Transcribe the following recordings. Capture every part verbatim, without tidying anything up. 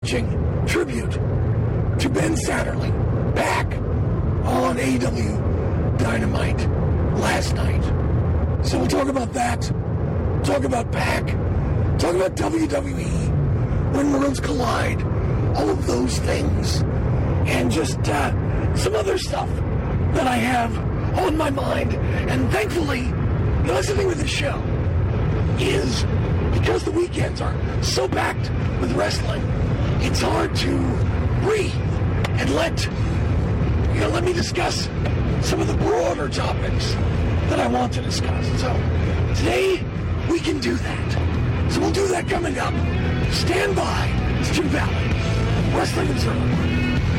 watching Tribute to Ben Satterley back on A E W Dynamite last night. So we'll talk about that, talk about Pac, talk about W W E, When Worlds Collide, all of those things, and just uh, some other stuff that I have on my mind. And thankfully, the nice thing with this show is because the weekends are so packed with wrestling, it's hard to breathe and let, you know, let me discuss some of the broader topics that I want to discuss. So today we can do that. So we'll do that coming up. Stand by. It's Jim Valley, Wrestling Observer.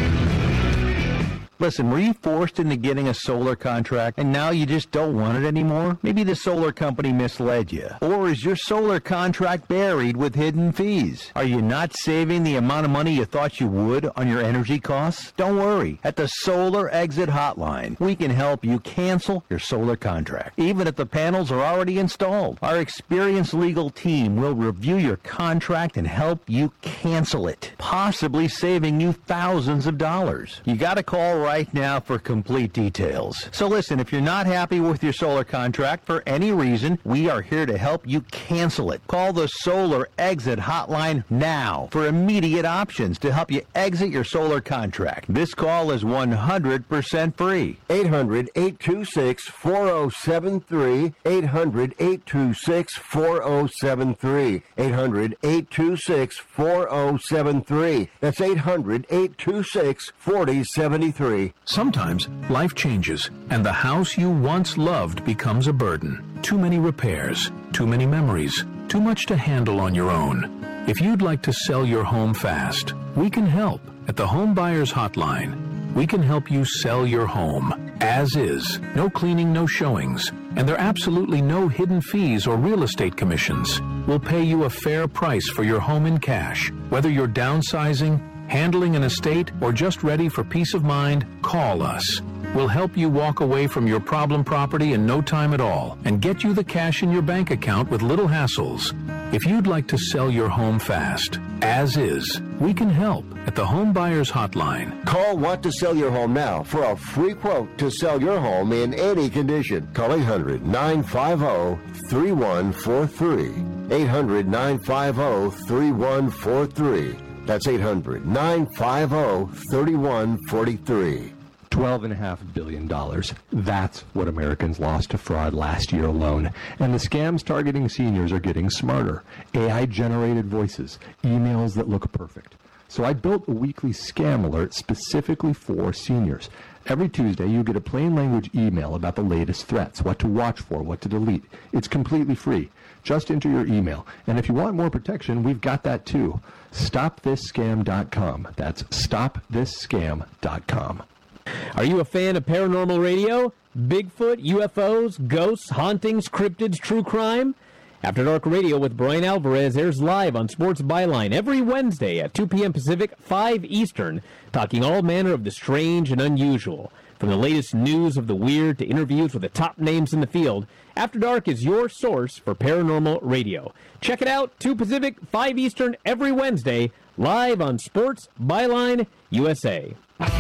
Listen, were you forced into getting a solar contract and now you just don't want it anymore? Maybe the solar company misled you. Or is your solar contract buried with hidden fees? Are you not saving the amount of money you thought you would on your energy costs? Don't worry. At the Solar Exit Hotline, we can help you cancel your solar contract, even if the panels are already installed. Our experienced legal team will review your contract and help you cancel it, possibly saving you thousands of dollars. You got to call right right now for complete details. So listen, if you're not happy with your solar contract for any reason, we are here to help you cancel it. Call the Solar Exit Hotline now for immediate options to help you exit your solar contract. This call is one hundred percent free. eight hundred, eight two six, four oh seven three. eight hundred, eight two six, four oh seven three. eight hundred, eight two six, four oh seven three. That's eight hundred, eight two six, four oh seven three. Sometimes life changes, and the house you once loved becomes a burden. Too many repairs, too many memories, too much to handle on your own. If you'd like to sell your home fast, we can help at the Home Buyers Hotline. We can help you sell your home as is. No cleaning, no showings, and there are absolutely no hidden fees or real estate commissions. We'll pay you a fair price for your home in cash. Whether you're downsizing, handling an estate, or just ready for peace of mind, call us. We'll help you walk away from your problem property in no time at all and get you the cash in your bank account with little hassles. If you'd like to sell your home fast, as is, we can help at the Home Buyers Hotline. Call Want to Sell Your Home now for a free quote to sell your home in any condition. Call eight hundred, nine five zero, three one four three. eight hundred, nine five zero, three one four three. That's eight hundred, nine five zero, three one four three. twelve point five billion dollars. That's what Americans lost to fraud last year alone. And the scams targeting seniors are getting smarter. A I-generated voices, emails that look perfect. So I built a weekly scam alert specifically for seniors. Every Tuesday, you get a plain language email about the latest threats, what to watch for, what to delete. It's completely free. Just enter your email. And if you want more protection, we've got that too. stop this scam dot com. That's stop this scam dot com. Are you a fan of paranormal radio? Bigfoot, U F Os, ghosts, hauntings, cryptids, true crime? After Dark Radio with Brian Alvarez airs live on Sports Byline every Wednesday at two p.m. Pacific, five Eastern, talking all manner of the strange and unusual. From the latest news of the weird to interviews with the top names in the field, After Dark is your source for paranormal radio. Check it out, two Pacific, five Eastern, every Wednesday, live on Sports Byline U S A.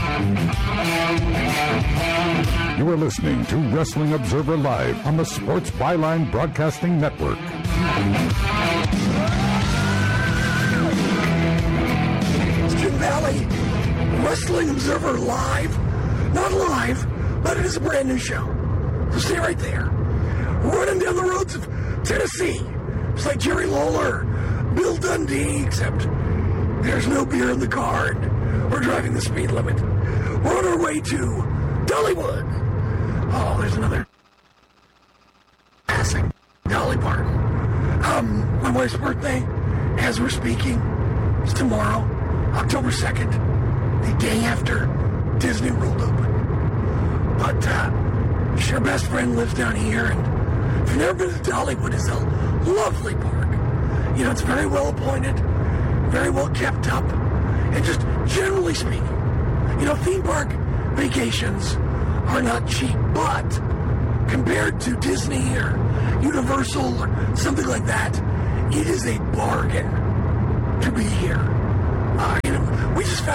You are listening to Wrestling Observer Live on the Sports Byline Broadcasting Network. It's Jim Valley, Wrestling Observer Live. Not live, but it is a brand new show. So stay right there. Running down the roads of Tennessee. It's like Jerry Lawler, Bill Dundee, except there's no beer in the car and we're driving the speed limit. We're on our way to Dollywood. Oh, there's another passing. Dolly Parton. Um, my wife's birthday, as we're speaking, is tomorrow, October second, the day after Disney World opened. But, uh, her best friend lives down here, and if you've never been to Dollywood, it's a lovely park. You know, it's very well appointed, very well kept up, and just generally speaking, you know, theme park vacations are not cheap, but compared to Disney or Universal or something like that, it is a bargain to be here. Uh,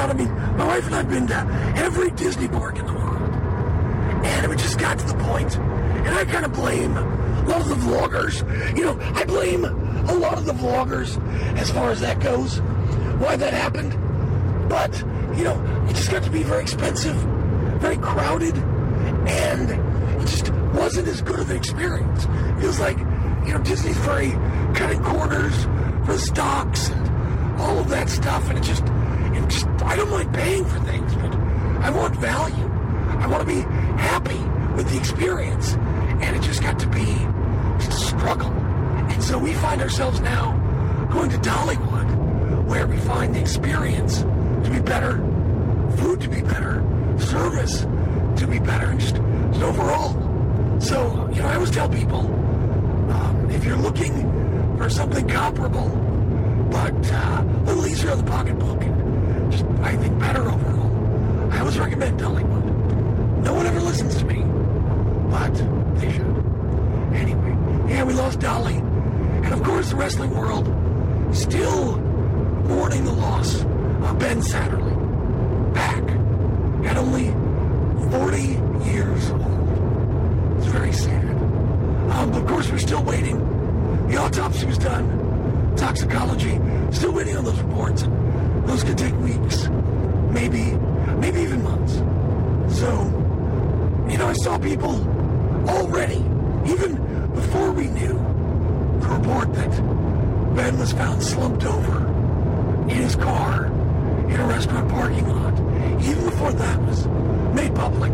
out. I mean, my wife and I have been to every Disney park in the world. And it just got to the point, and I kind of blame a lot of the vloggers. You know, I blame a lot of the vloggers as far as that goes, why that happened. But, you know, it just got to be very expensive, very crowded, and it just wasn't as good of an experience. It was like, you know, Disney's very cutting corners for the stocks and all of that stuff, and it just, it just, I don't mind paying for things, but I want value. I want to be happy with the experience, and it just got to be just a struggle. And so we find ourselves now going to Dollywood, where we find the experience to be better, food to be better, service to be better, and just, just overall. So, you know, I always tell people, um, if you're looking for something comparable, but uh, a little easier on the pocketbook, and just, I think, better overall, I always recommend Dollywood. No one ever listens to me, but they should. Anyway, yeah, we lost Dolly. And of course, the wrestling world still mourning the loss of Ben Satterly. Back at only forty years old. It's very sad. Um, but of course, we're still waiting. The autopsy was done. Toxicology, still waiting on those reports. And those could take weeks, maybe, maybe even months. So, you know, I saw people already, even before we knew the report that Ben was found slumped over in his car in a restaurant parking lot. Even before that was made public,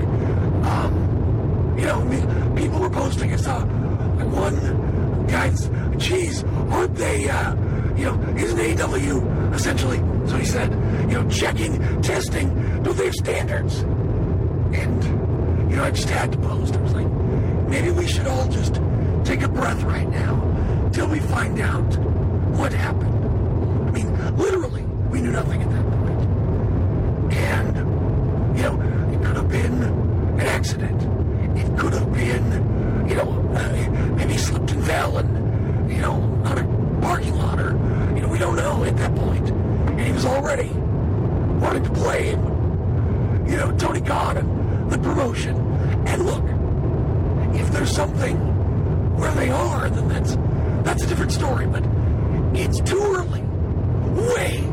um, you know, I mean, people were posting. I saw like one guy's, geez, aren't they, uh, you know, isn't A E W essentially, so he said, you know, checking, testing, don't they have standards? And, you know, I just had to post. I was like, maybe we should all just take a breath right now till we find out what happened. I mean, literally, we knew nothing at that point. And, you know, it could have been an accident. It could have been, you know, uh, maybe he slipped and fell and, you know, on a parking lot or, you know, we don't know at that point. And he was already wanting to blame, you know, Tony Khan and the promotion. And look, if there's something where they are, then that's that's a different story. But it's too early, way,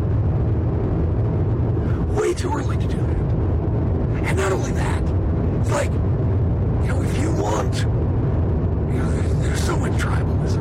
way too early to do that. And not only that, it's like, you know, if you want, you know, there's, there's so much tribalism,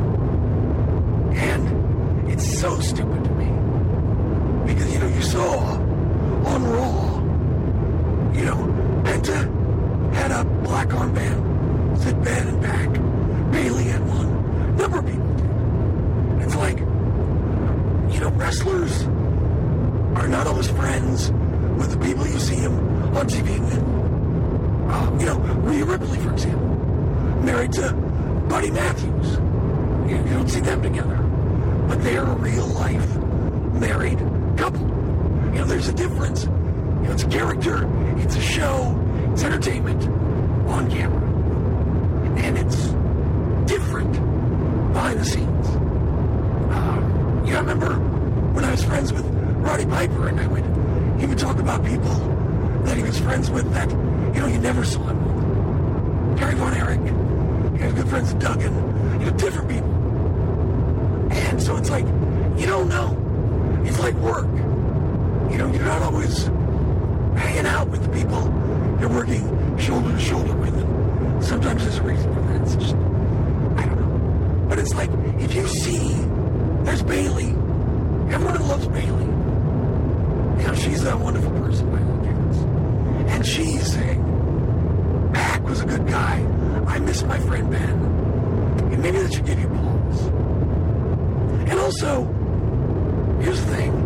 and it's so stupid to me because, you know, you saw on Raw, you know, Penta had a black armband, said Ben and back. Bailey had one. A number of people did. It's like, you know, wrestlers are not always friends with the people you see them on T V with. Uh, you know, Rhea Ripley, for example, married to Buddy Matthews. You, you don't see them together. But they're a real-life married couple. You know, there's a difference. You know, it's a character, it's a show, it's entertainment on camera. And it's different behind the scenes. Uh, you know, I remember when I was friends with Roddy Piper, and I would, he would talk about people that he was friends with that, you know, you never saw him with. Terry Von Erich, he had good friends with Duggan, you know, different people. And so it's like, you don't know. It's like work. You know, you're not always hanging out with the people you're working shoulder to shoulder with. And sometimes there's a reason for that. It's just, I don't know. But it's like, if you see, there's Bailey. Everyone loves Bailey. You know, she's a wonderful person by all accounts. And she's saying, Pac was a good guy. I miss my friend Ben. And maybe that should give you pause. And also, here's the thing.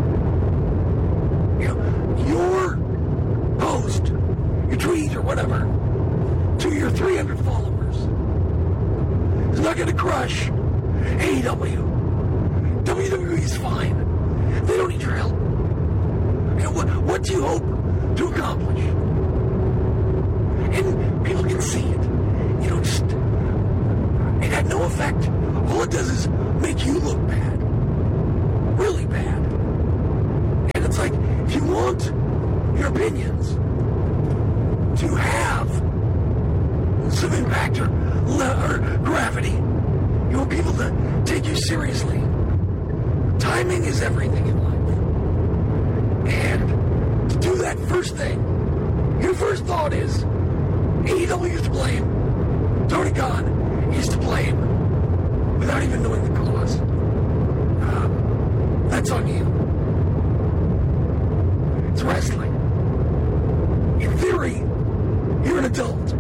You know, your post, your tweet or whatever, to your three hundred followers is not going to crush A E W. W W E is fine. They don't need your help. You know, what, what do you hope to accomplish? And people can see it. You know, just, it had no effect. All it does is make you look bad. Really bad. And it's like, if you want your opinions to have some impact or, or gravity. You want people to take you seriously. Timing is everything in life. And to do that first thing, your first thought is A E W is to blame. Tony Khan is to blame without even knowing the cause. Um, that's on you. It's wrestling. In theory, you're an adult.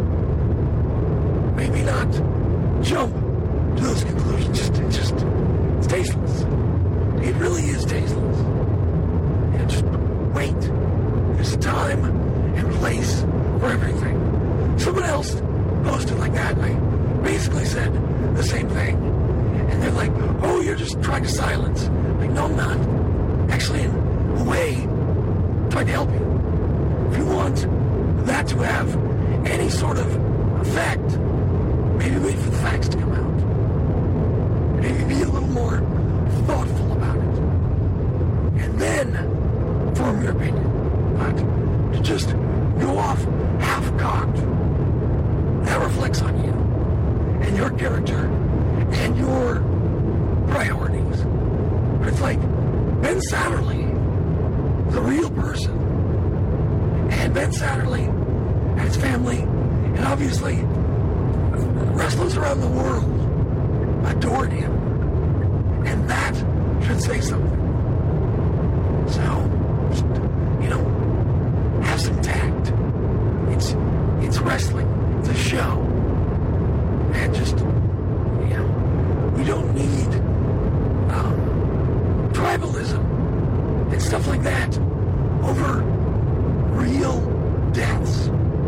Maybe not jump to those conclusions. Just, it just, it's tasteless. It really is tasteless. And just wait. There's a time and place for everything. Someone else posted like that, and I basically said the same thing. And they're like, oh, you're just trying to silence. Like, no, I'm not. Actually, in a way, I'm trying to help you. If you want that to have any sort of effect, maybe wait for the facts to come out. Maybe be a little more thoughtful about it. And then form your opinion. But to just go off half-cocked, that reflects on you and your character and your priorities. But it's like Ben Satterley, the real person. And Ben Satterley and his family, and obviously wrestlers around the world adored him. And that should say something. So, just, you know, have some tact. It's it's wrestling. It's a show. And just, you know, we don't need um, tribalism and stuff like that over real deaths.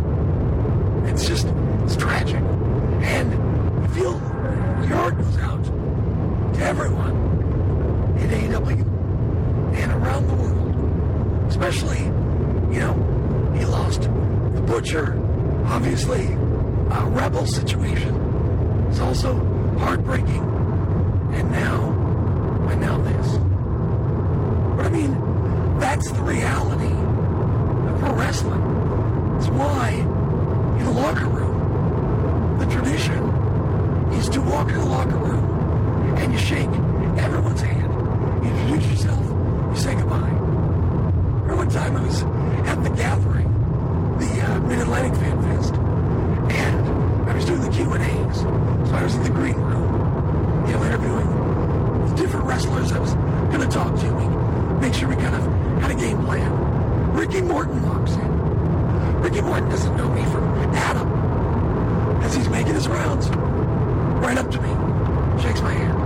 It's just, it's tragic. And I feel your heart goes out to everyone in A E W and around the world. Especially, you know, he lost the Butcher, obviously, a Rebel situation. It's also heartbreaking. And now, and now this. But I mean, that's the reality of pro wrestling. It's why, in the locker room, the tradition is to walk in the locker room and you shake everyone's hand. You introduce yourself, you say goodbye. Remember one time I was at the Gathering, the uh, Mid-Atlantic Fan Fest, and I was doing the Q and A's. So I was in the green room, you know, interviewing the different wrestlers I was going to talk to. We make sure we kind of had a game plan. Ricky Morton walks in. Ricky Morton doesn't know me from Adam. As he's making his rounds, right up to me, shakes my hand.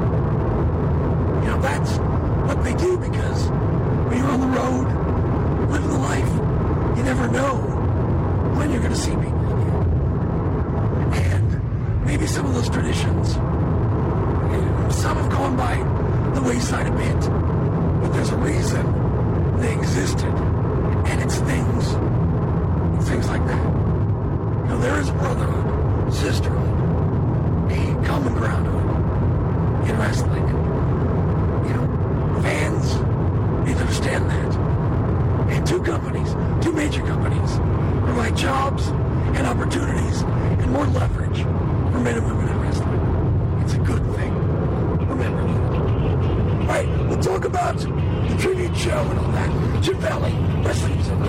You know, that's what they do, because when you're on the road, living the life, you never know when you're going to see people again. And maybe some of those traditions, some have gone by the wayside a bit, but there's a reason they existed, and it's things, it's things like that. You know, there is brotherhood, sisterhood, a common groundhood in wrestling. You know, fans need to understand that. And two companies, two major companies, provide jobs and opportunities and more leverage for men and women in wrestling. It's a good thing. Remember that. All right, we'll talk about the tribute show and all that. Chip Valley, Wrestling Observer.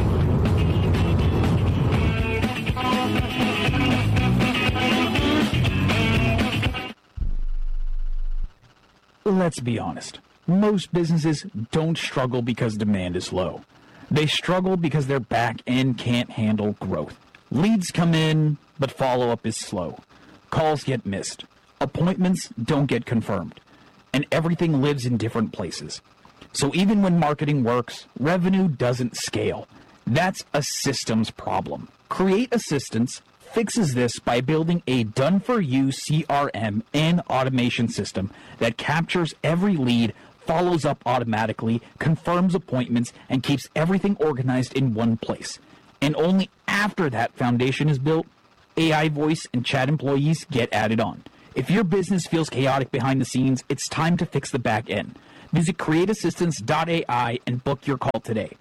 Let's be honest. Most businesses don't struggle because demand is low. They struggle because their back end can't handle growth. Leads come in, but follow-up is slow. Calls get missed. Appointments don't get confirmed. And everything lives in different places. So even when marketing works, revenue doesn't scale. That's a systems problem. Create Assistance fixes this by building a done-for-you C R M and automation system that captures every lead, follows up automatically, confirms appointments, and keeps everything organized in one place. And only after that foundation is built, A I voice and chat employees get added on. If your business feels chaotic behind the scenes, it's time to fix the back end. Visit create assistance dot A I and book your call today.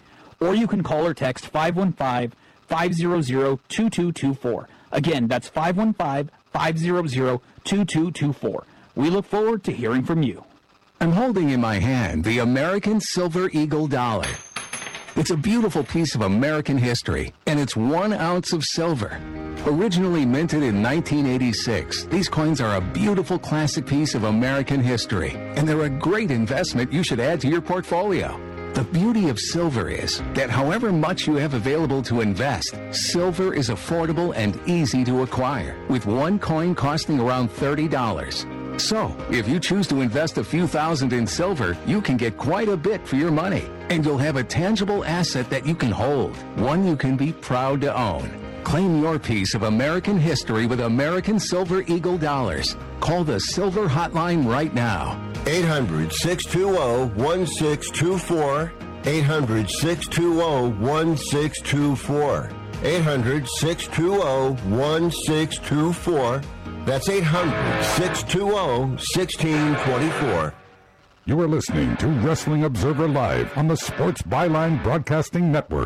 or you can call or text five one five, five hundred, two two two four. Again, that's five one five, five hundred, two two two four. We look forward to hearing from you. I'm holding in my hand the American Silver Eagle dollar. It's a beautiful piece of American history, and it's one ounce of silver. Originally minted in nineteen eighty-six, these coins are a beautiful classic piece of American history, and they're a great investment you should add to your portfolio. The beauty of silver is that however much you have available to invest, silver is affordable and easy to acquire, with one coin costing around thirty dollars. So, if you choose to invest a few thousand in silver, you can get quite a bit for your money, and you'll have a tangible asset that you can hold, one you can be proud to own. Claim your piece of American history with American Silver Eagle dollars. Call the Silver Hotline right now. eight hundred, six two zero, one six two four. eight hundred, six two zero, one six two four. eight hundred, six two zero, one six two four. That's eight hundred, six two zero, one six two four. You are listening to Wrestling Observer Live on the Sports Byline Broadcasting Network.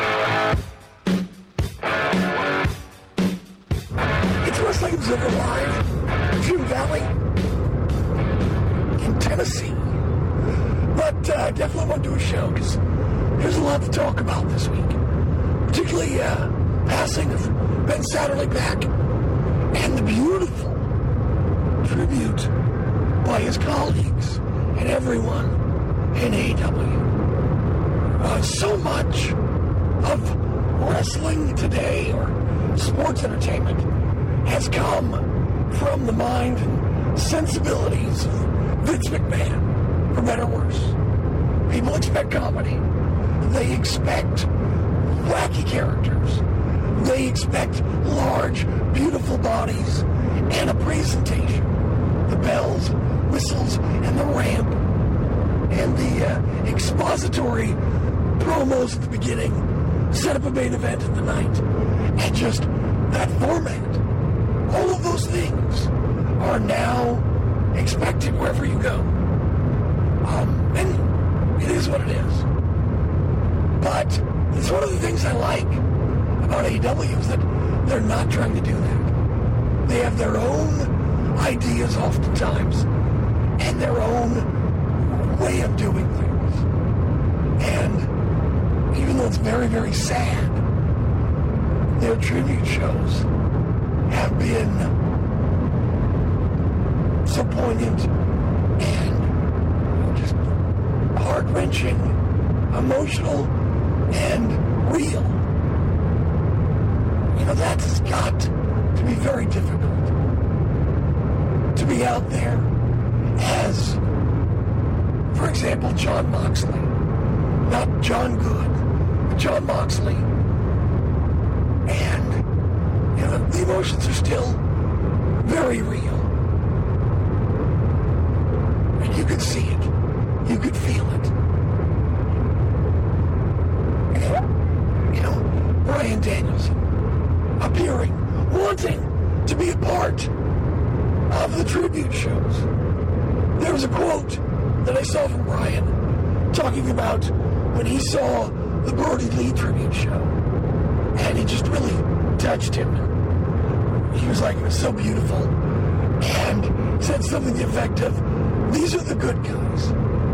It's Wrestling Observer Live, June Valley, in Tennessee. But uh, definitely want to do a show because there's a lot to talk about this week. Particularly uh, passing of Ben Satterley back and the beautiful tribute by his colleagues and everyone in A E W. Uh, so much of wrestling today, or sports entertainment, has come from the mind and sensibilities of Vince McMahon, for better or worse. People expect comedy. They expect wacky characters. They expect large, beautiful bodies and a presentation. The bells, whistles, and the ramp, and the uh, expository promos at the beginning set up a main event of the night. And just that format. All of those things are now expected wherever you go. Um, and it is what it is. But it's one of the things I like about A E W is that they're not trying to do that. They have their own ideas oftentimes and their own way of doing things. And even though it's very, very sad, their tribute shows have been so poignant and just heart-wrenching, emotional, and real. You know, that's got to be very difficult. To be out there as, for example, Jon Moxley. Not John Good, but Jon Moxley. And, you know, the emotions are still very real. And you could see it. You could feel it. And, you know, Bryan Danielson appearing, wanting to be a part of the tribute shows. There was a quote that I saw from Bryan talking about when he saw the Brody Lee tribute show, and it just really touched him. He was like, it was so beautiful, and said something to the effect of, these are the good guys.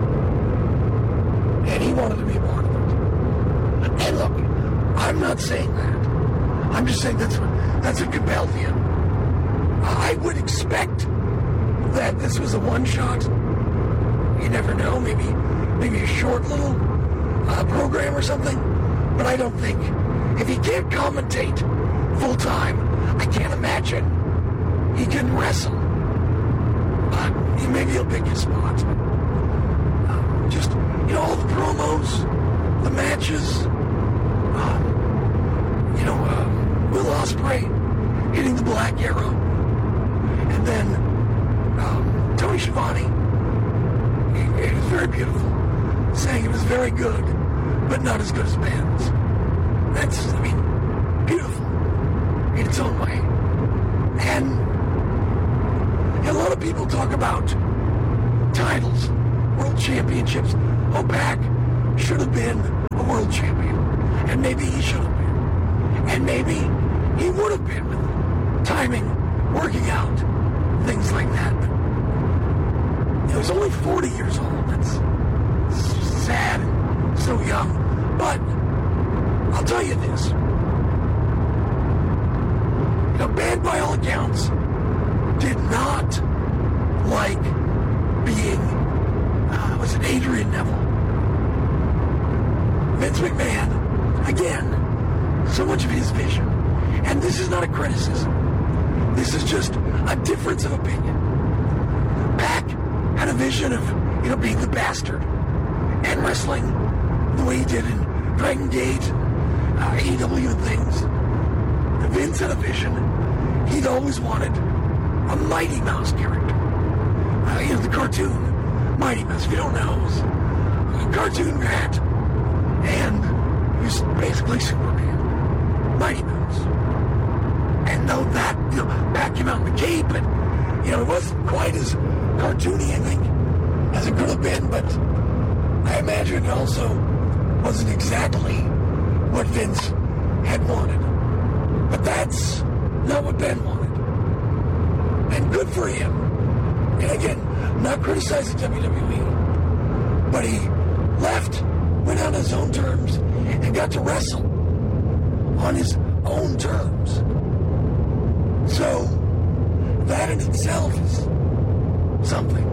And he wanted to be a part of it. And look, I'm not saying that. I'm just saying that's what, that's what compelled him. I would expect that this was a one-shot. You never know, maybe maybe a short little uh, program or something. But I don't think, if he can't commentate full-time, I can't imagine he can wrestle. But he, maybe he'll pick his spot. Um, just, you know, all the promos, the matches, um, you know, uh, Will Ospreay hitting the Black Arrow. And then um, Tony Schiavone, it, it was very beautiful, saying it was very good, but not as good as Ben's. That's, I mean, beautiful in its own way. And a lot of people talk about titles, world championships. Oh, Pac should have been a world champion. And maybe he should have been. And maybe he would have been with timing, working out, things like that. But he was only forty years old. That's sad and so young. But I'll tell you this. You know, Ben, by all accounts, did not like being, uh, was it Adrian Neville? Vince McMahon, again, so much of his vision. And this is not a criticism. This is just a difference of opinion. Pac had a vision of, you know, being the bastard and wrestling the way he did in Dragon Gate, uh, A E W and things. Vince had a vision. He'd always wanted a Mighty Mouse character. Uh, you know, the cartoon Mighty Mouse, if you don't know, was a cartoon rat. And he was basically Superman. Mighty Mouse. And though that, you know, Pac came out in the cape, but, you know, it wasn't quite as cartoony, I think, as it could have been, but I imagine it also wasn't exactly what Vince had wanted. But that's not what Ben wanted. And good for him. And again, not criticizing W W E, but he left, went on his own terms, and got to wrestle on his own terms. So, that in itself is something.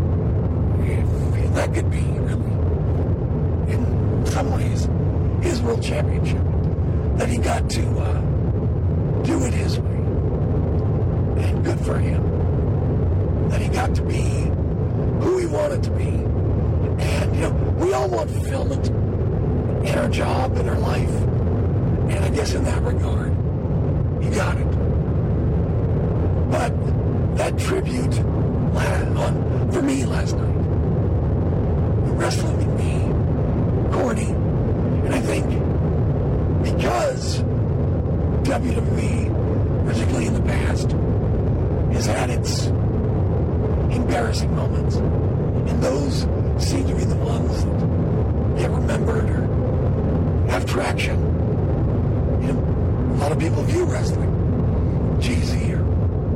If that could be, really, in some ways, his world championship. That he got to uh, do it his way. And good for him. That he got to be who he wanted to be. And, you know, we all want fulfillment in our job, in our life. And I guess in that regard, he got it. But that tribute on, for me last night, wrestling with me, corny, and I think because W W E, particularly in the past, has had its embarrassing moments, and those seem to be the ones that get remembered or have traction. You know, a lot of people view wrestling cheesy or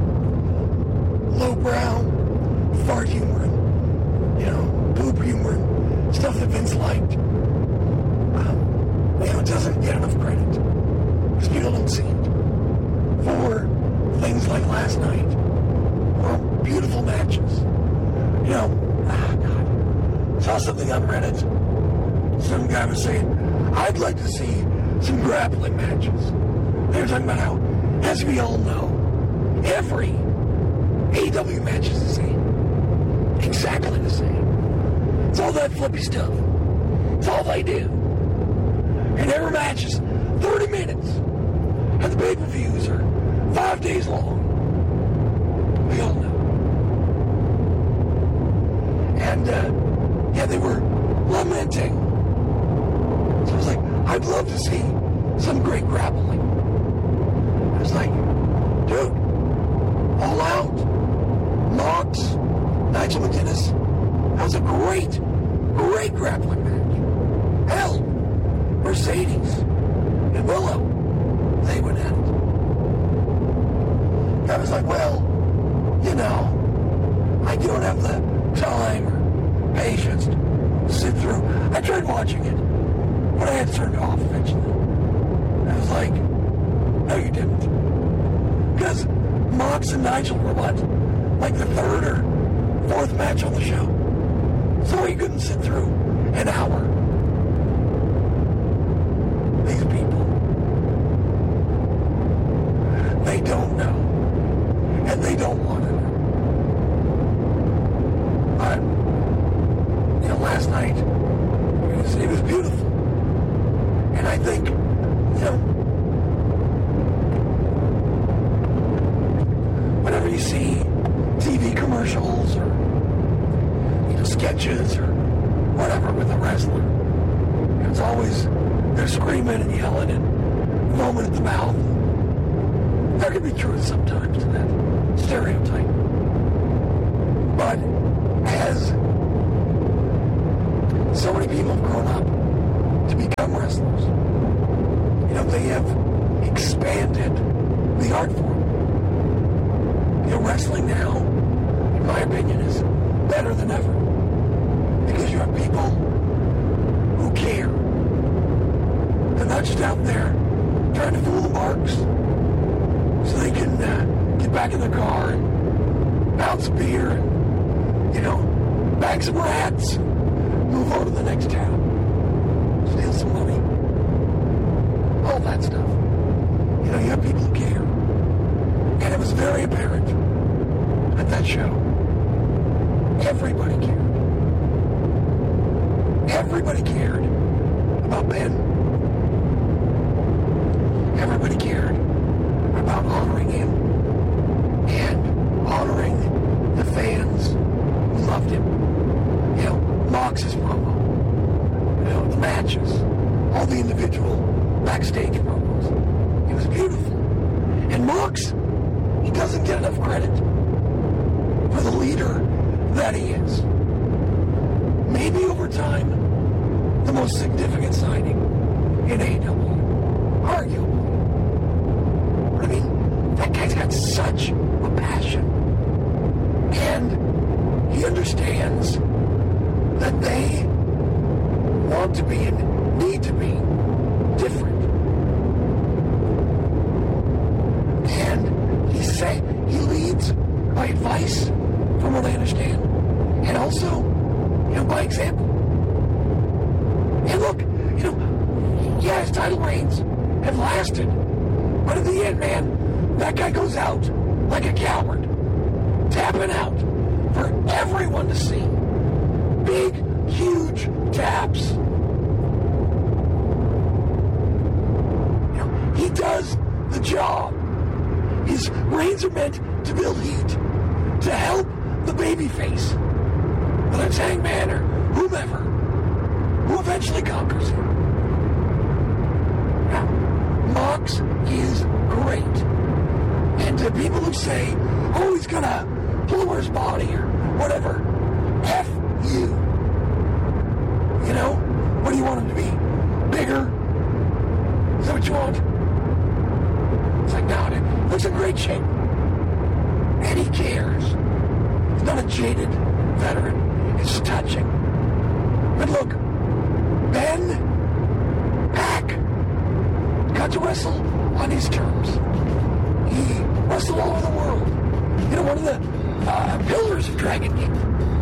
lowbrow, fart humor, and, you know, poop humor, and stuff that Vince liked. Um, you know, it doesn't get enough credit because people don't see it. For things like last night, or beautiful matches. You know, ah, God, saw something on Reddit. Some guy was saying, I'd like to see some grappling matches. They were talking about how, as we all know, every A E W match is the same. Exactly the same. It's all that flippy stuff. It's all they do. And every match is thirty minutes. And the pay-per-views are five days long. We all know. And, uh, yeah, they were lamenting. So I was like, I'd love to see some great grappling. I was like, dude, All Out, Mox, Nigel McGuinness. That was a great, great grappling match. Hell, Mercedes and Willow, they went at it. I was like, well, you know, I don't have the time or patience to sit through. I tried watching it, but I had to turn it off eventually. I was like, no, you didn't. Because Mox and Nigel were what? Like the third or fourth match on the show. So you couldn't sit through an hour. These people, they don't know. And they don't want to know. But, you know, last night, it was, it was beautiful. And I think, you know, whenever you see T V commercials or, you know, sketches or whatever with a wrestler, it's always, they're screaming and yelling and foaming at the mouth. There can be truth sometimes to that stereotype. But as so many people have grown up to become know, they have expanded the art form. You know, wrestling now, in my opinion, is better than ever. Because you have people who care. They're not just out there trying to fool the marks so they can uh, get back in their car and bounce a beer and, you know, bag some rats and move on to the next town. Steal some money. All that stuff. You know, you have people who care. And it was very apparent at that show. Everybody cared. Everybody cared about Ben. Everybody cared about honoring him and honoring the fans who loved him. You know, Mox's promo, you know, the matches, all the individual backstage promos. It was beautiful. And Mox, he doesn't get enough credit for the leader that he is. Maybe over time, the most significant signing in A E W. Arguably. But I mean, that guy's got such a passion. And he understands that they want to be and need to be different. And he say he leads by advice, from what I understand. And also, you know, by example. And look, you know, yeah, his title reigns have lasted. But in the end, man, that guy goes out like a coward, tapping out for everyone to see. Big, huge taps. You know, he does the job. His reigns are meant to build heat, to help the babyface, whether it's Hangman or whomever, who eventually conquers him. Now, Mox is great. And to people who say, oh, he's gonna blow his body or whatever, F you. You know? What do you want him to be? Bigger? Is that what you want? It's like, no, he looks in great shape. And he cares. He's not a jaded veteran. It's touching. But look, Ben Pack got to wrestle on his terms. He wrestled all over the world. You know, one of the uh, pillars of Dragon Gate.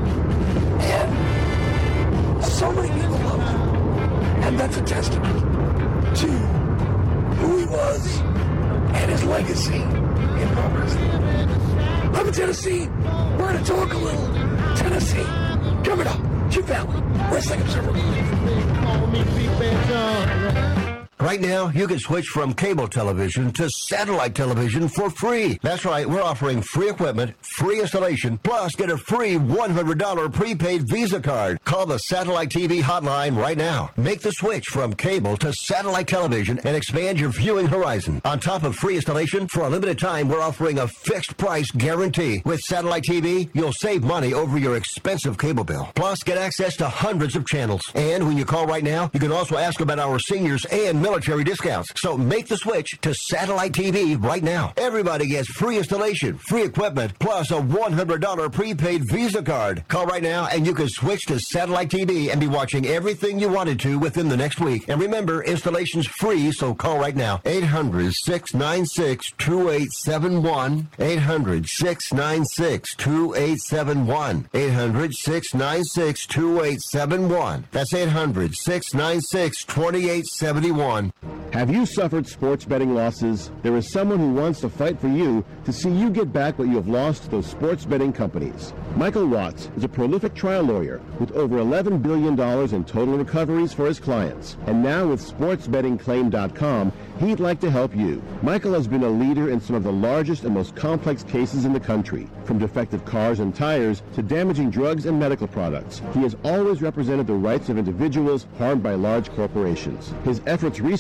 And so many people love him. And that's a testament to who he was and his legacy in pro wrestling. Up in Tennessee, we're going to talk a little Tennessee. Coming up, Chip Valley, Wrestling Observer. Right now, you can switch from cable television to satellite television for free. That's right, we're offering free equipment, free installation, plus get a free one hundred dollars prepaid Visa card. Call the Satellite T V hotline right now. Make the switch from cable to satellite television and expand your viewing horizon. On top of free installation, for a limited time, we're offering a fixed price guarantee. With Satellite T V, you'll save money over your expensive cable bill. Plus, get access to hundreds of channels. And when you call right now, you can also ask about our seniors and military discounts. So make the switch to Satellite T V right now. Everybody gets free installation, free equipment, plus a one hundred dollars prepaid Visa card. Call right now and you can switch to Satellite T V and be watching everything you wanted to within the next week. And remember, installation's free, so call right now. eight hundred, six nine six, two eight seven one. eight hundred, six nine six, two eight seven one. eight hundred, six nine six, two eight seven one. That's eight hundred, six nine six, two eight seven one. Have you suffered sports betting losses? There is someone who wants to fight for you to see you get back what you have lost to those sports betting companies. Michael Watts is a prolific trial lawyer with over eleven billion dollars in total recoveries for his clients. And now with sports betting claim dot com, he'd like to help you. Michael has been a leader in some of the largest and most complex cases in the country, from defective cars and tires to damaging drugs and medical products. He has always represented the rights of individuals harmed by large corporations. His efforts recently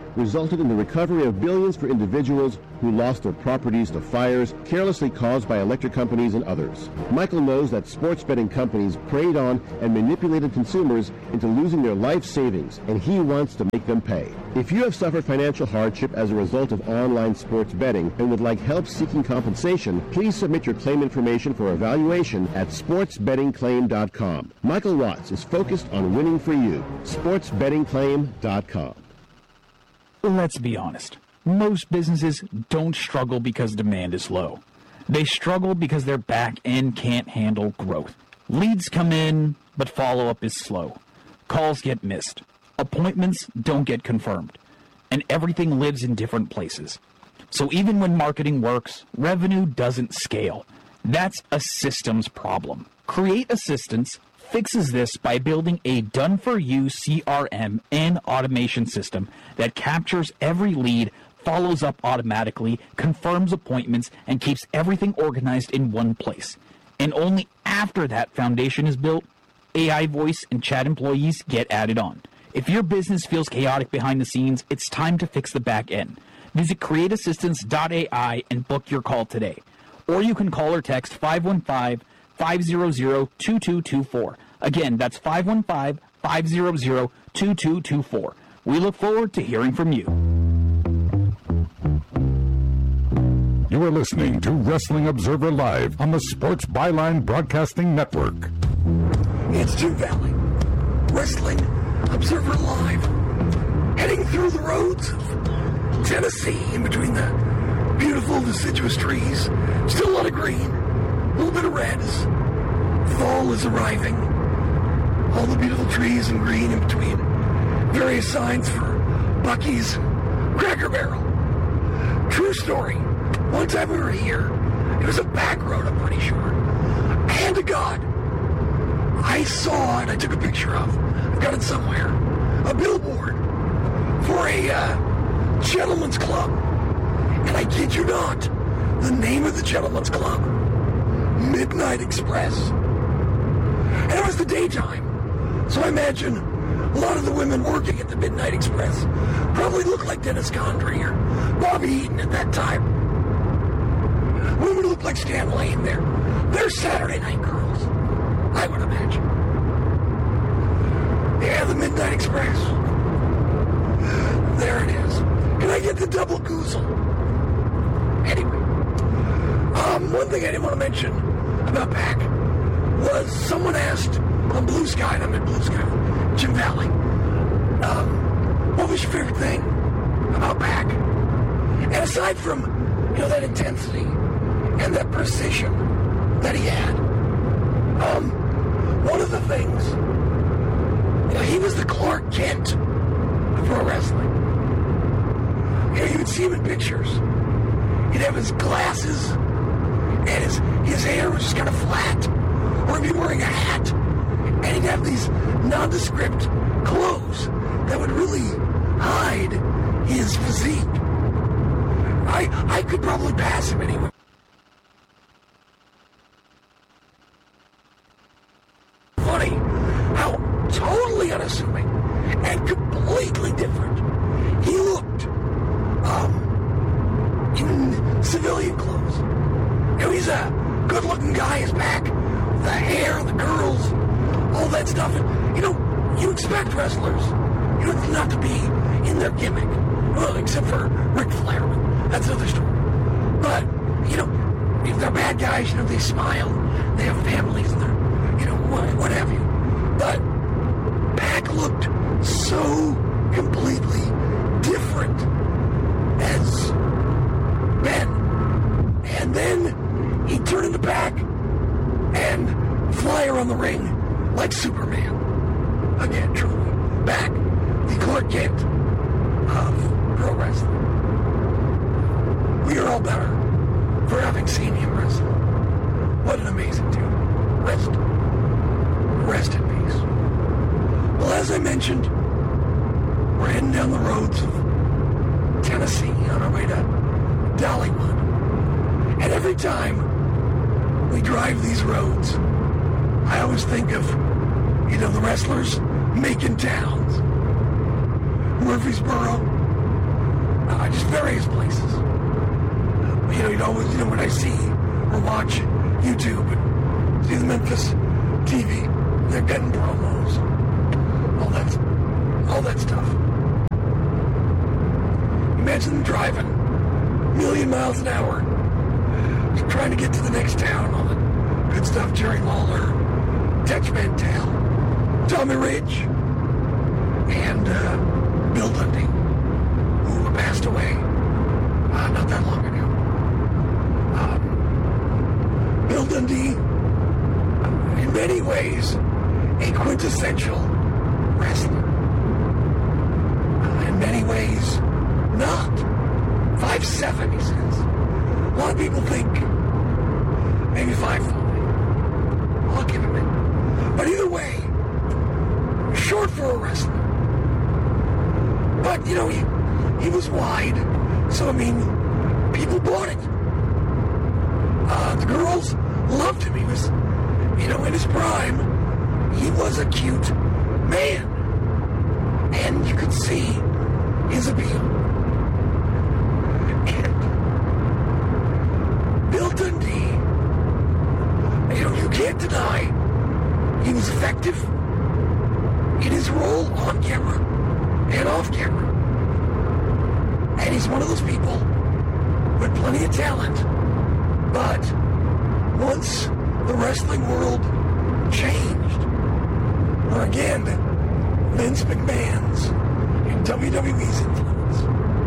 resulted in the recovery of billions for individuals who lost their properties to fires carelessly caused by electric companies and others. Michael knows that sports betting companies preyed on and manipulated consumers into losing their life savings, and he wants to make them pay. If you have suffered financial hardship as a result of online sports betting and would like help seeking compensation, please submit your claim information for evaluation at sports betting claim dot com. Michael Watts is focused on winning for you. sports betting claim dot com. Let's be honest. Most businesses don't struggle because demand is low. They struggle because their back end can't handle growth. Leads come in, but follow-up is slow. Calls get missed. Appointments don't get confirmed. And everything lives in different places. So even when marketing works, revenue doesn't scale. That's a systems problem. Create Assistance fixes this by building a done-for-you C R M and automation system that captures every lead, follows up automatically, confirms appointments, and keeps everything organized in one place. And only after that foundation is built, A I voice and chat employees get added on. If your business feels chaotic behind the scenes, it's time to fix the back end. Visit create assistance dot A I and book your call today. Or you can call or text five one five, five zero zero, two two two four. Again, that's five one five, five zero zero, two two two four. We look forward to hearing from you. You are listening to Wrestling Observer Live on the Sports Byline Broadcasting Network. It's Jim Valley, Wrestling Observer Live, heading through the roads of Tennessee in between the beautiful deciduous trees. Still a lot of green, a little bit of red as fall is arriving. All the beautiful trees and green in between. Various signs for Buc-ee's and Cracker Barrel. True story. One time we were here, it was a back road, I'm pretty sure. Hand to God, I saw, and I took a picture of, I've got it somewhere, a billboard for a uh, gentleman's club. And I kid you not, the name of the gentleman's club, Midnight Express. And it was the daytime. So I imagine a lot of the women working at the Midnight Express probably looked like Dennis Condrey or Bobby Eaton at that time. Women look like Stan Lane. They're, they're Saturday night girls, I would imagine. Yeah, the Midnight Express. There it is. Can I get the double goozle? Anyway, um, one thing I didn't want to mention about P A C was someone asked on Blue Sky, and I'm at Blue Sky, Jim Valley, um, what was your favorite thing about P A C? And aside from, you know, that intensity and that precision that he had, um, one of the things, you know, he was the Clark Kent of pro wrestling. You know, you would see him in pictures. He'd have his glasses, and his, his hair was just kind of flat, or he'd be wearing a hat, and he'd have these nondescript clothes that would really hide his physique. I, I could probably pass him anyway. Funny how totally unassuming and completely different he looked um, in civilian clothes. You know, he's a good-looking guy, his back, the hair, the curls, all that stuff. And, you know, you expect wrestlers, you know, not to be in their gimmick. Well, except for Ric Flair. That's another story. But, you know, if they're bad guys, you know, they smile, they have families, and they're, you know, what, what have you. But Pac looked so completely different as Ben. And then he turned into Pac and fly around the ring like Superman. Again, truly. Pac, the Clark Kent of pro wrestling. We are all better for having seen him wrestle. What an amazing dude. Rest, rest in peace. Well, as I mentioned, we're heading down the roads of Tennessee on our way to Dollywood. And every time we drive these roads, I always think of, you know, the wrestlers making towns. Murfreesboro, uh, just various places. You know, you know, you know when I see or watch YouTube and see the Memphis T V, they're getting promos, all that, all that stuff. Imagine them driving a million miles an hour, just trying to get to the next town. All the good stuff. Jerry Lawler, Tex Mantel, Tommy Ridge, and uh, Bill Dundee, who passed away uh, not that long ago. Um, Bill Dundee, in many ways, a quintessential wrestler. Uh, in many ways, not. five seven, he says. A lot of people think maybe five five. I'll give him it. But either way, short for a wrestler. But, you know, he, he was wide. So, I mean, people bought it. Uh, the girls loved him. He was, you know, in his prime, he was a cute man. And you could see his appeal. And Bill Dundee, you know, you can't deny he was effective in his role on camera and off camera. And he's one of those people with plenty of talent. But once the wrestling world changed, or again, Vince McMahon's and W W E's influence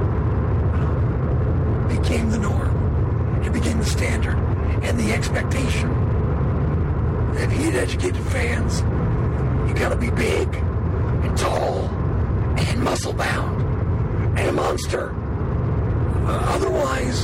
became the norm. It became the standard and the expectation. If he'd educated fans, you gotta be big and tall and muscle bound and a monster. Uh, otherwise,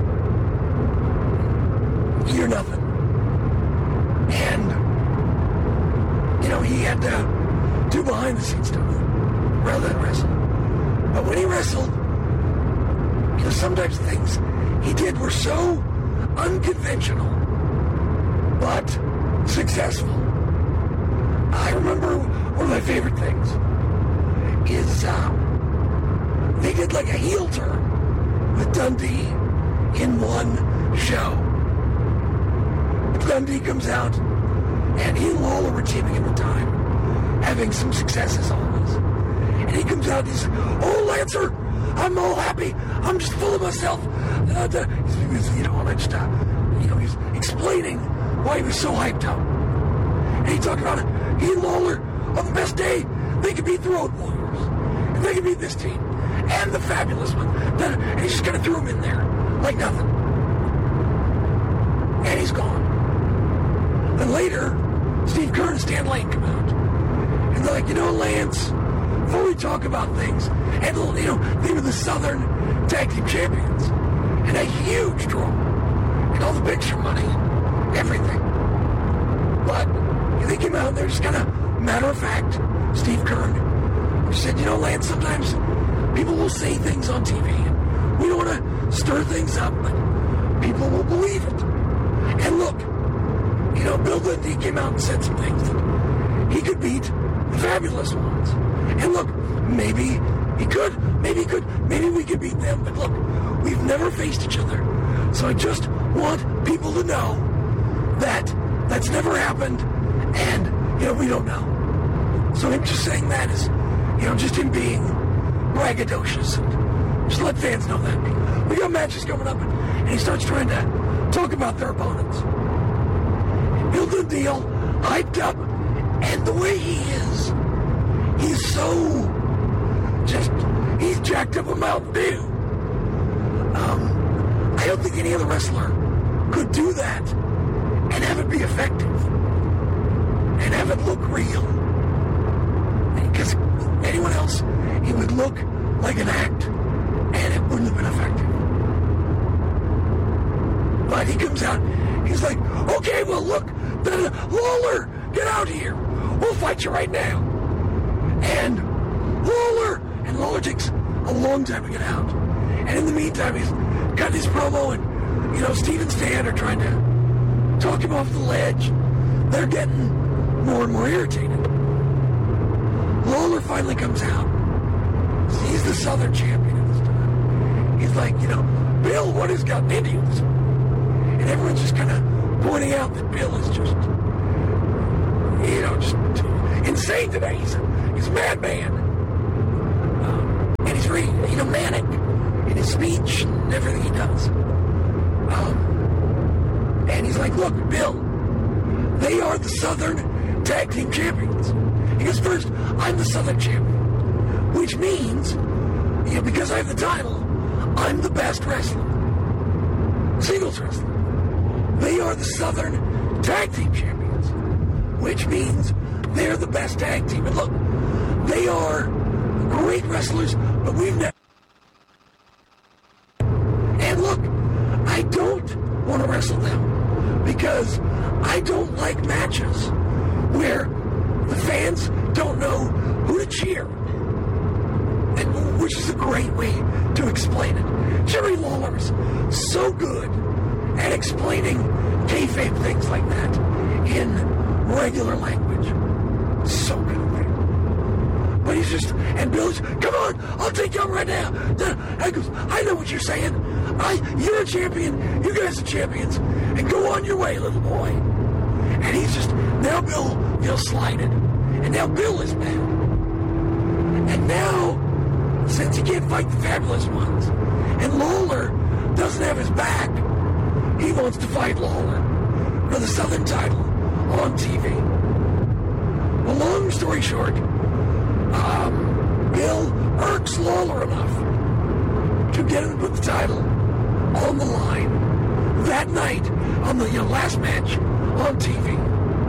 you're nothing. And, you know, he had to do behind the scenes stuff rather than wrestle. But when he wrestled, you know, sometimes things he did were so unconventional, but successful. I remember one of my favorite things is uh, they did like a heel turn with Dundee in one show. Dundee comes out, and he and Lawler were teaming at the time, having some success as always. And he comes out and he's, "Oh, Lancer, I'm all happy. I'm just full of myself." Uh, the, he was, you know, just, uh, you know, he's explaining why he was so hyped up. And he talked about it. He and Lawler, on the best day, they could beat the Road Warriors. And they could beat this team. And the Fabulous one. Then, and he just kind of threw him in there. Like nothing. And he's gone. Then later, Steve Keirn and Stan Lane come out. And they're like, "You know, Lance, before we talk about things," and, you know, they were the Southern Tag Team Champions. And a huge draw. And all the picture money. Everything. But they came out and they're just kind of matter of fact. Steve Keirn said, "You know, Lance, sometimes people will say things on T V. And we don't want to stir things up, but people will believe it. And look, you know, Bill Dundee came out and said some things that he could beat the Fabulous ones. And look, maybe he could, maybe he could, maybe we could beat them. But look, we've never faced each other. So I just want people to know that that's never happened. And, you know, we don't know. So him just saying that is, you know, just him being braggadocious. And just let fans know that. We got matches coming up, and he starts trying to talk about their opponents. Bill Dundee, hyped up, and the way he is, he's so just, he's jacked up a Mountain Dew. Um, I don't think any other wrestler could do that and have it be effective and have it look real. Because anyone else, he would look like an act and it wouldn't have been effective. But he comes out, he's like, "Okay, well, look, Lawler, get out here. We'll fight you right now." And Lawler, and Lawler takes a long time to get out. And in the meantime, he's got his promo, and, you know, Steve and Stan are trying to talk him off the ledge. They're getting more and more irritated. Lawler finally comes out. He's the Southern champion at this time. he's like, you know, Bill, what has gotten into you? And everyone's just kind of pointing out that Bill is just, you know, just insane today. He's a, he's a madman. Um, and he's very, you know, manic in his speech and everything he does. Um, and he's like, look, Bill, they are the Southern Tag Team Champions. He goes, first, I'm the Southern Champion, which means, you know, because I have the title, I'm the best wrestler. Singles wrestler. They are the Southern Tag Team Champions, which means they're the best tag team. And look, they are great wrestlers, but we've never... And look, I don't want to wrestle them because I don't like matches where the fans don't know who to cheer. And, which is a great way to explain it. Jerry Lawler is so good at explaining kayfabe things like that in regular language. So good at it. But he's just, and Bill's, come on, I'll take you out right now. I goes, I know what you're saying. I, you're a champion, you guys are champions, and go on your way, little boy. And he's just, now Bill feels slighted. And now Bill is mad. And now, since he can't fight the Fabulous Ones, and Lawler doesn't have his back, he wants to fight Lawler for the Southern title on T V. Well, long story short, um, Bill irks Lawler enough to get him to put the title on the line that night on the you know, last match on T V.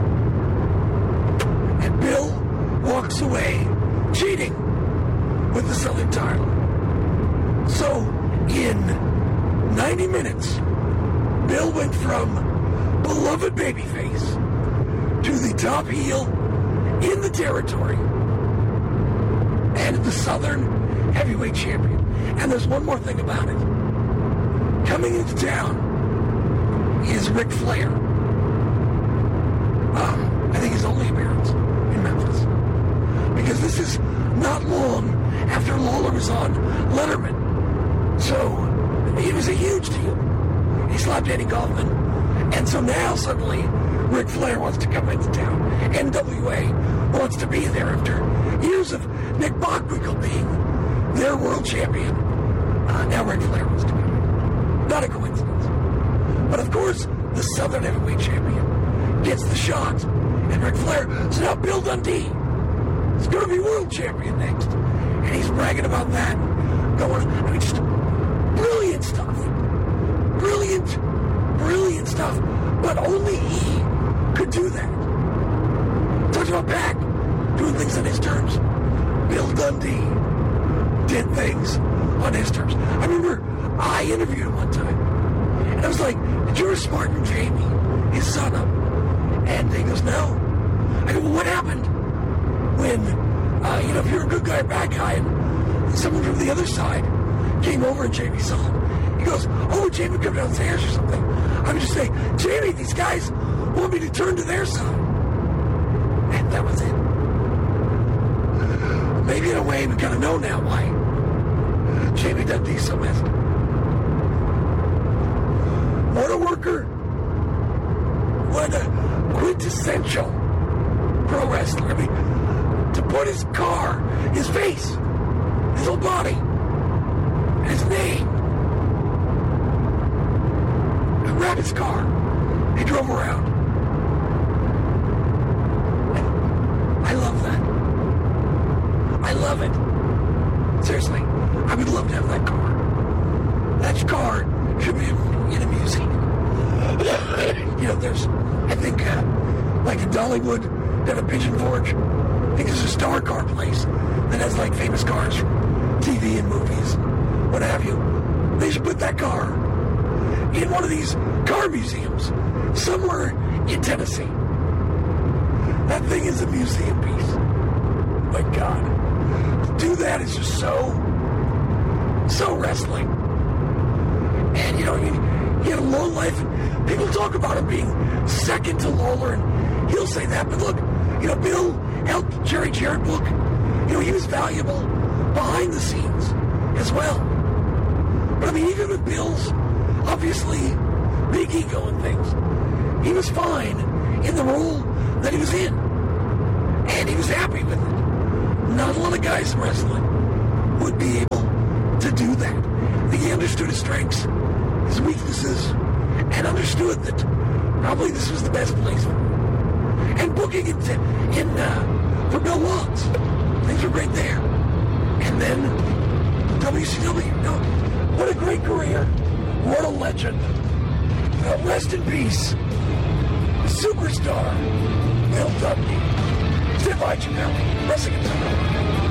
And Bill walks away cheating with the Southern title. So, in ninety minutes, Bill went from beloved babyface to the top heel in the territory and the Southern heavyweight champion. And there's one more thing about it. Coming into town is Ric Flair. Um, I think his only appearance in Memphis. Because this is not long after Lawler was on Letterman. So, he was a huge deal. He slapped Eddie Kaufman. And so now, suddenly, Ric Flair wants to come into town. N W A wants to be there after years of Nick Bockwinkel being their world champion. Uh, now Ric Flair wants to come in. Not a coincidence. But of course, the Southern Heavyweight Champion gets the shot. And Ric Flair, so now Bill Dundee is going to be world champion next. And he's bragging about that. Going, I mean, just brilliant stuff. Brilliant, brilliant stuff. But only he could do that. Talking about Pac doing things on his terms. Bill Dundee did things on his terms. I remember I interviewed him one time. And I was like, did you ever smarten Jamie, his son, up? And he goes, no. I go, well, what happened when, uh, you know, if you're a good guy or bad guy and someone from the other side came over and Jamie saw him? He goes, oh, Jamie come downstairs or something. I would just say, Jamie, these guys want me to turn to their side. And that was it. Maybe in a way we kind of know now why Jamie Dundee's so messed up. What a worker. What a quintessential pro wrestler. I mean, to put his car, his face, his whole body, his name, and wrap his car. He drove around. I love that. I love it. Seriously, I would love to have that car. That car should be in a museum. You know, there's, I think, uh, like in Dollywood, down at Pigeon Forge, I think there's a star car place that has like famous cars from T V and movies, what have you. They should put that car in one of these car museums somewhere in Tennessee. That thing is a museum piece. My God. To do that is just so, so wrestling. And, you know, he, he had a long life. People talk about him being second to Lawler, and he'll say that. But look, you know, Bill helped Jerry Jarrett book. You know, he was valuable behind the scenes as well. But obviously big ego and things. He was fine in the role that he was in. And he was happy with it. Not a lot of guys in wrestling would be able to do that. I think he understood his strengths, his weaknesses, and understood that probably this was the best place for him. And booking it in, uh, for Bill Watts, things were great there. And then W C W, you know, what a great career. What a legend. Uh, rest in peace. Superstar Bill Dudley. Sid Vicious, Wrestling Observer.